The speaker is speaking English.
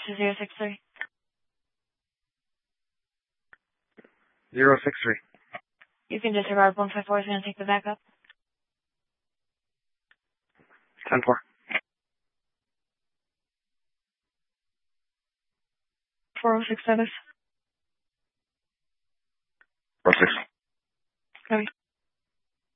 to 063. 063. You can disregard 154 is going to take the backup. 10-4. 406 status. 46. Copy.